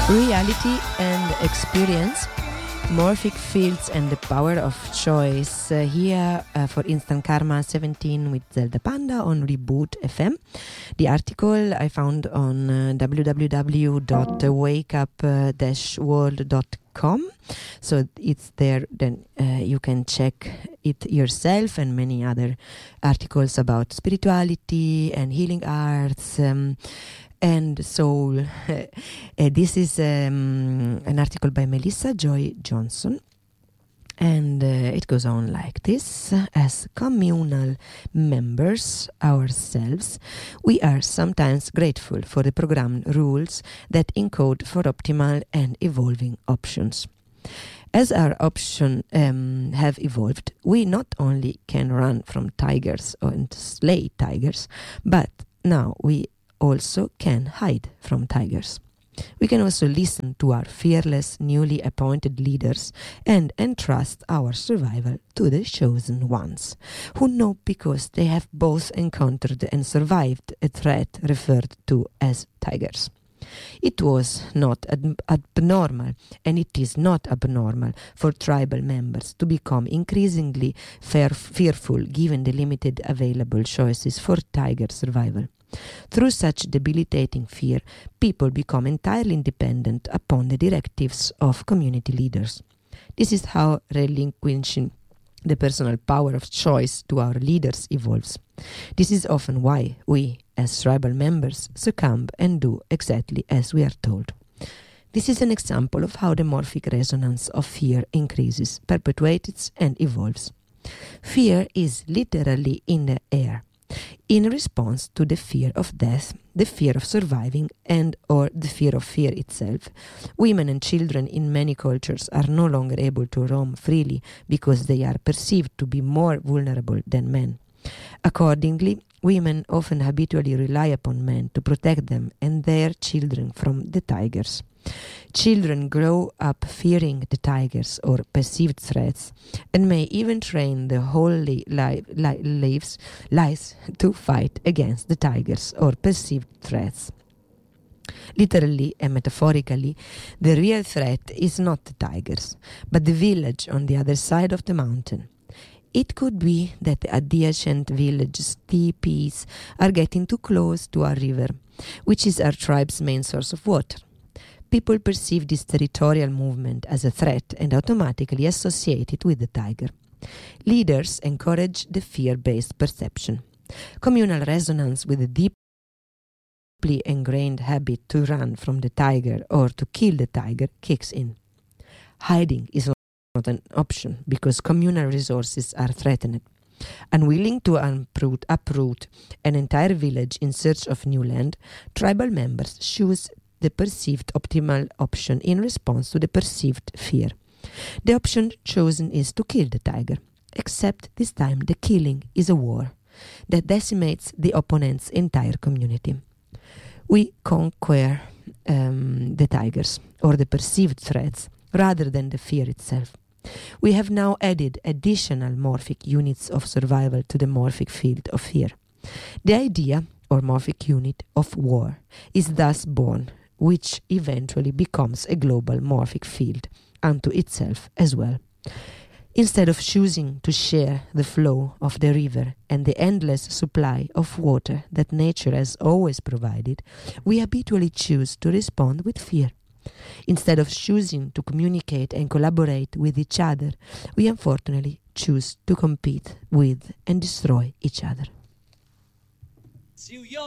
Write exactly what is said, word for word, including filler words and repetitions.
Reality and experience, morphic fields and the power of choice. Uh, here uh, for Instant Karma seventeen with Zelda Panda on Reboot F M. The article I found on uh, w w w dot wake up dash world dot com. So it's there, then uh, you can check it yourself, and many other articles about spirituality and healing arts. Um, And soul. Uh, this is um, an article by Melissa Joy Johnson, and uh, it goes on like this. As communal members ourselves, we are sometimes grateful for the programmed rules that encode for optimal and evolving options. As our options um, have evolved, we not only can run from tigers and slay tigers, but now we also can hide from tigers. We can also listen to our fearless, newly appointed leaders and entrust our survival to the chosen ones, who know because they have both encountered and survived a threat referred to as tigers. It was not ab- abnormal, and it is not abnormal for tribal members to become increasingly fear- fearful given the limited available choices for tiger survival. Through such debilitating fear, people become entirely dependent upon the directives of community leaders. This is how relinquishing the personal power of choice to our leaders evolves. This is often why we, as tribal members, succumb and do exactly as we are told. This is an example of how the morphic resonance of fear increases, perpetuates, and evolves. Fear is literally in the air. In response to the fear of death, the fear of surviving, and or the fear of fear itself, women and children in many cultures are no longer able to roam freely because they are perceived to be more vulnerable than men. Accordingly, women often habitually rely upon men to protect them and their children from the tigers. Children grow up fearing the tigers or perceived threats, and may even train their whole li- li- li- lives, lives to fight against the tigers or perceived threats. Literally and metaphorically, the real threat is not the tigers, but the village on the other side of the mountain. It could be that the adjacent village's teepees are getting too close to our river, which is our tribe's main source of water. People perceive this territorial movement as a threat and automatically associate it with the tiger. Leaders encourage the fear-based perception. Communal resonance with the deeply ingrained habit to run from the tiger or to kill the tiger kicks in. Hiding is not an option because communal resources are threatened. Unwilling to uproot, uproot an entire village in search of new land, tribal members choose the perceived optimal option in response to the perceived fear. The option chosen is to kill the tiger, except this time the killing is a war that decimates the opponent's entire community. We conquer um, the tigers, or the perceived threats, rather than the fear itself. We have now added additional morphic units of survival to the morphic field of fear. The idea, or morphic unit, of war is thus born, which eventually becomes a global morphic field unto itself as well. Instead of choosing to share the flow of the river and the endless supply of water that nature has always provided, we habitually choose to respond with fear. Instead of choosing to communicate and collaborate with each other, we unfortunately choose to compete with and destroy each other.